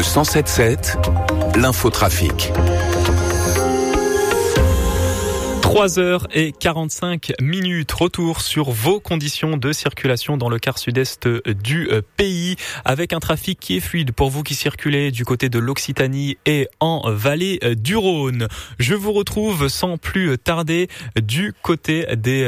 107.7, l'infotrafic. 3h45. Retour sur vos conditions de circulation dans le quart sud-est du pays, avec un trafic qui est fluide pour vous qui circulez du côté de l'Occitanie et en vallée du Rhône. Je vous retrouve sans plus tarder du côté des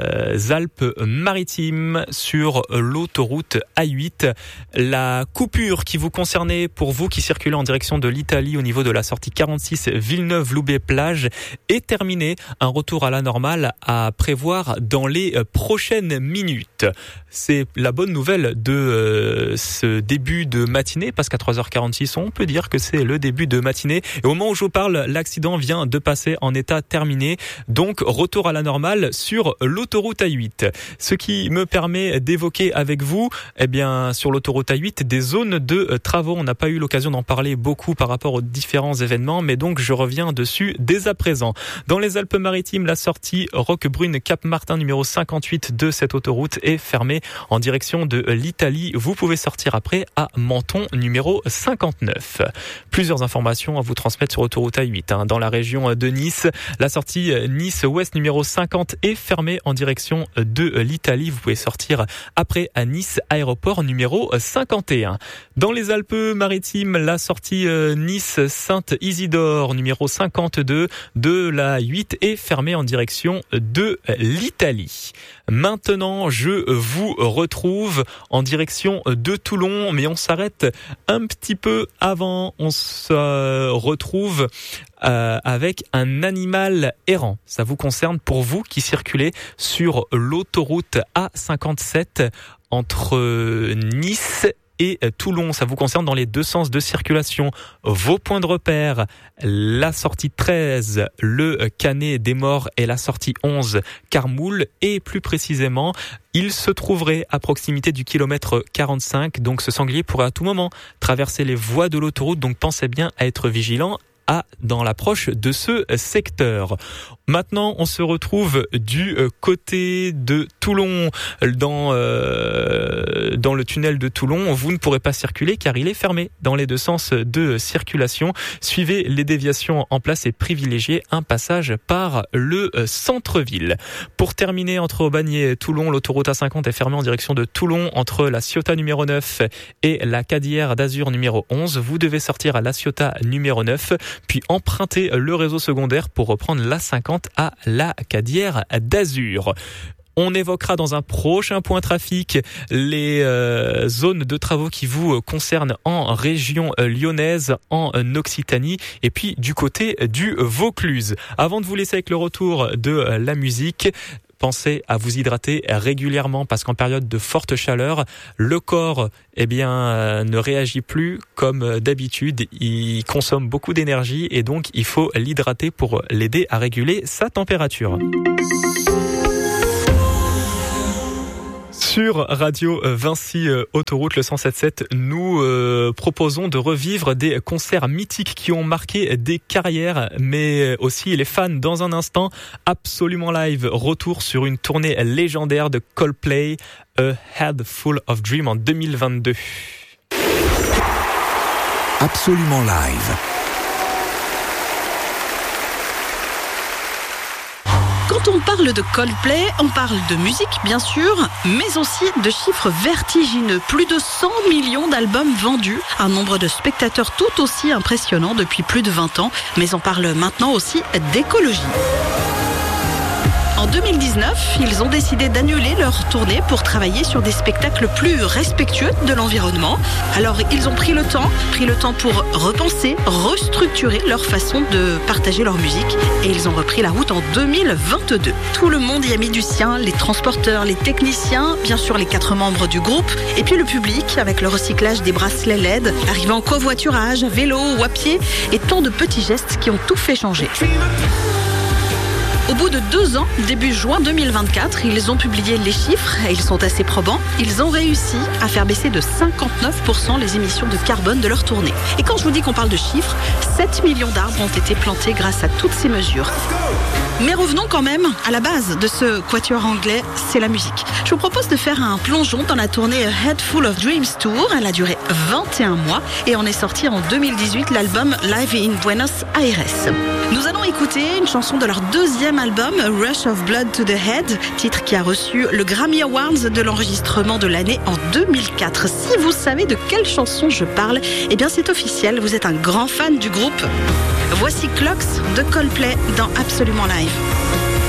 Alpes-Maritimes sur l'autoroute A8. La coupure qui vous concernait pour vous qui circulez en direction de l'Italie au niveau de la sortie 46 Villeneuve-Loubet-Plage est terminée. Un retour à la normale à prévoir dans les prochaines minutes. C'est la bonne nouvelle de ce début de matinée, parce qu'à 3h46, on peut dire que c'est le début de matinée. Et au moment où je vous parle, l'accident vient de passer en état terminé. Donc, retour à la normale sur l'autoroute A8. Ce qui me permet d'évoquer avec vous, sur l'autoroute A8, des zones de travaux. On n'a pas eu l'occasion d'en parler beaucoup par rapport aux différents événements, mais donc je reviens dessus dès à présent. Dans les Alpes-Maritimes, la sortie Roquebrune-Cap-Martin numéro 58 de cette autoroute est fermée en direction de l'Italie. Vous pouvez sortir après à Menton numéro 59. Plusieurs informations à vous transmettre sur autoroute A8. Dans la région de Nice, la sortie Nice-Ouest numéro 50 est fermée en direction de l'Italie. Vous pouvez sortir après à Nice aéroport numéro 51. Dans les Alpes-Maritimes, la sortie Nice-Saint-Isidore numéro 52 de la 8 est fermée en direction de l'Italie. Maintenant, je vous retrouve en direction de Toulon, mais on s'arrête un petit peu avant. On se retrouve avec un animal errant. Ça vous concerne pour vous qui circulez sur l'autoroute A57 entre Nice et Toulon. Ça vous concerne dans les deux sens de circulation. Vos points de repère, la sortie 13, le Canet des Morts, et la sortie 11, Carmoul, et plus précisément, il se trouverait à proximité du kilomètre 45. Donc ce sanglier pourrait à tout moment traverser les voies de l'autoroute. Donc pensez bien à être vigilant dans l'approche de ce secteur. Maintenant, on se retrouve du côté de Toulon. Dans le tunnel de Toulon, vous ne pourrez pas circuler car il est fermé dans les deux sens de circulation. Suivez les déviations en place et privilégiez un passage par le centre-ville. Pour terminer, entre Aubagne et Toulon, l'autoroute A50 est fermée en direction de Toulon entre la Ciotat numéro 9 et la Cadière d'Azur numéro 11. Vous devez sortir à la Ciotat numéro 9, puis emprunter le réseau secondaire pour reprendre la 50 à la Cadière d'Azur. On évoquera dans un prochain point trafic les zones de travaux qui vous concernent en région lyonnaise, en Occitanie et puis du côté du Vaucluse. Avant de vous laisser avec le retour de la musique, pensez à vous hydrater régulièrement parce qu'en période de forte chaleur, le corps ne réagit plus comme d'habitude. Il consomme beaucoup d'énergie et donc il faut l'hydrater pour l'aider à réguler sa température. Sur Radio Vinci Autoroute, le 107.7, nous proposons de revivre des concerts mythiques qui ont marqué des carrières, mais aussi les fans. Dans un instant, Absolument Live, retour sur une tournée légendaire de Coldplay, A Head Full of Dreams en 2022. Absolument Live. Quand on parle de Coldplay, on parle de musique bien sûr, mais aussi de chiffres vertigineux. Plus de 100 millions d'albums vendus, un nombre de spectateurs tout aussi impressionnant depuis plus de 20 ans. Mais on parle maintenant aussi d'écologie. En 2019, ils ont décidé d'annuler leur tournée pour travailler sur des spectacles plus respectueux de l'environnement. Alors, ils ont pris le temps pour repenser, restructurer leur façon de partager leur musique. Et ils ont repris la route en 2022. Tout le monde y a mis du sien, les transporteurs, les techniciens, bien sûr les 4 membres du groupe, et puis le public avec le recyclage des bracelets LED, arrivant en covoiturage, à vélo ou à pied, et tant de petits gestes qui ont tout fait changer. Au bout de 2 ans, début juin 2024, ils ont publié les chiffres et ils sont assez probants. Ils ont réussi à faire baisser de 59% les émissions de carbone de leur tournée. Et quand je vous dis qu'on parle de chiffres, 7 millions d'arbres ont été plantés grâce à toutes ces mesures. Mais revenons quand même à la base de ce quatuor anglais, c'est la musique. Je vous propose de faire un plongeon dans la tournée A Head Full of Dreams Tour. Elle a duré 21 mois et en est sorti en 2018 l'album Live in Buenos Aires. Nous allons écouter une chanson de leur deuxième album, Rush of Blood to the Head, titre qui a reçu le Grammy Awards de l'enregistrement de l'année en 2004. Si vous savez de quelle chanson je parle, eh bien c'est officiel, vous êtes un grand fan du groupe. Voici Clocks de Coldplay dans Absolument Live.